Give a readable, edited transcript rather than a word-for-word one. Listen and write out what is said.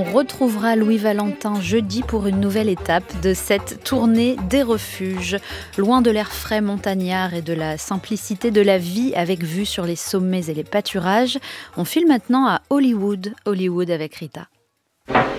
retrouvera Louis Valentin jeudi pour une nouvelle étape de cette tournée des refuges. Loin de l'air frais montagnard et de la simplicité de la vie avec vue sur les sommets et les pâturages, on file maintenant à Hollywood avec Rita.